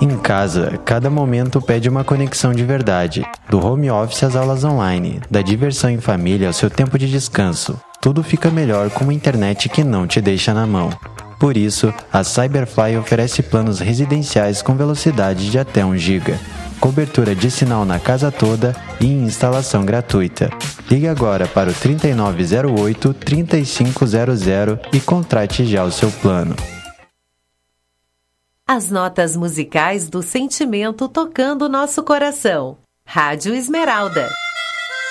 Em casa, cada momento pede uma conexão de verdade. Do home office às aulas online, da diversão em família ao seu tempo de descanso. Tudo fica melhor com uma internet que não te deixa na mão. Por isso, a Cyberfly oferece planos residenciais com velocidade de até 1 GB. Cobertura de sinal na casa toda e instalação gratuita. Ligue agora para o 3908-3500 e contrate já o seu plano. As notas musicais do sentimento tocando nosso coração. Rádio Esmeralda.